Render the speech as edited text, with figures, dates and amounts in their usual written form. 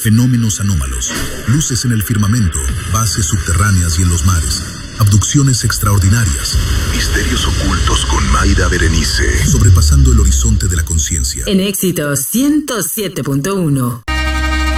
fenómenos anómalos, luces en el firmamento, bases subterráneas y en los mares, abducciones extraordinarias, misterios ocultos con Mayra Berenice, sobrepasando el horizonte de la conciencia. En Éxitos 107.1.